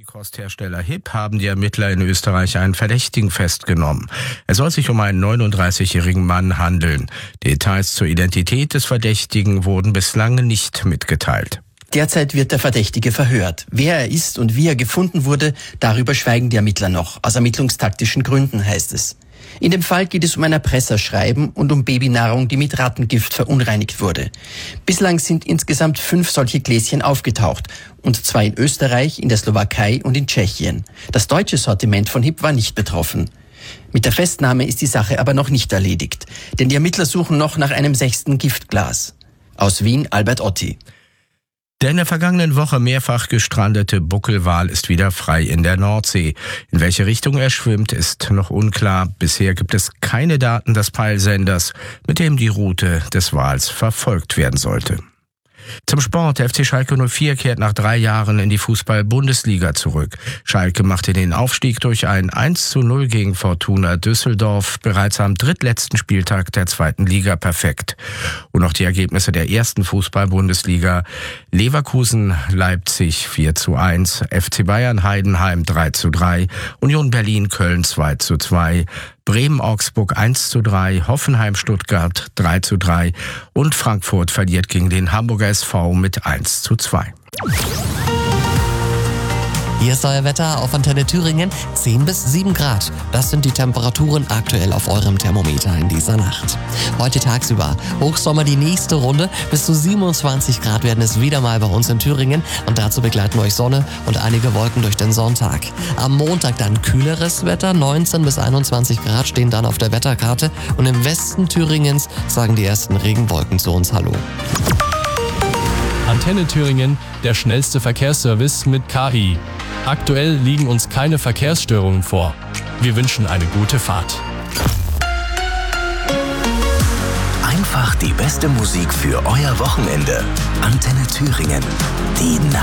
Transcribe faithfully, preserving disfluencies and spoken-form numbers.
Flaschenkosthersteller H I P haben die Ermittler in Österreich einen Verdächtigen festgenommen. Es soll sich um einen neununddreißigjährigen Mann handeln. Details zur Identität des Verdächtigen wurden bislang nicht mitgeteilt. Derzeit wird der Verdächtige verhört. Wer er ist und wie er gefunden wurde, darüber schweigen die Ermittler noch. Aus ermittlungstaktischen Gründen, heißt es. In dem Fall geht es um ein Erpresserschreiben und um Babynahrung, die mit Rattengift verunreinigt wurde. Bislang sind insgesamt fünf solche Gläschen aufgetaucht, und zwar in Österreich, in der Slowakei und in Tschechien. Das deutsche Sortiment von H I P war nicht betroffen. Mit der Festnahme ist die Sache aber noch nicht erledigt, denn die Ermittler suchen noch nach einem sechsten Giftglas. Aus Wien, Albert Otti. Der in der vergangenen Woche mehrfach gestrandete Buckelwal ist wieder frei in der Nordsee. In welche Richtung er schwimmt, ist noch unklar. Bisher gibt es keine Daten des Peilsenders, mit dem die Route des Wals verfolgt werden sollte. Zum Sport. Der F C Schalke null vier kehrt nach drei Jahren in die Fußball-Bundesliga zurück. Schalke machte den Aufstieg durch ein eins zu null gegen Fortuna Düsseldorf bereits am drittletzten Spieltag der zweiten Liga perfekt. Und noch die Ergebnisse der ersten Fußball-Bundesliga. Leverkusen Leipzig vier zu eins, F C Bayern Heidenheim drei zu drei, Union Berlin Köln zwei zu zwei, Bremen Augsburg eins zu drei, Hoffenheim Stuttgart drei zu drei und Frankfurt verliert gegen den Hamburger S V mit eins zu zwei. Hier ist euer Wetter auf Antenne Thüringen. zehn bis sieben Grad. Das sind die Temperaturen aktuell auf eurem Thermometer in dieser Nacht. Heute tagsüber Hochsommer die nächste Runde. Bis zu siebenundzwanzig Grad werden es wieder mal bei uns in Thüringen. Und dazu begleiten euch Sonne und einige Wolken durch den Sonntag. Am Montag dann kühleres Wetter. neunzehn bis einundzwanzig Grad stehen dann auf der Wetterkarte. Und im Westen Thüringens sagen die ersten Regenwolken zu uns Hallo. Antenne Thüringen, der schnellste Verkehrsservice mit K I. Aktuell liegen uns keine Verkehrsstörungen vor. Wir wünschen eine gute Fahrt. Einfach die beste Musik für euer Wochenende. Antenne Thüringen. Die